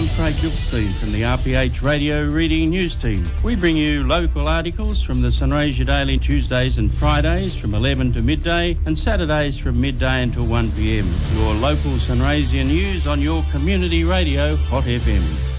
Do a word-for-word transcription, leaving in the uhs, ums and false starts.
I'm Craig Gilstein from the R P H Radio Reading News Team. We bring you local articles from the Sunraysia Daily Tuesdays and Fridays from eleven to midday and Saturdays from midday until one p m. Your local Sunraysia news on your community radio, Hot F M.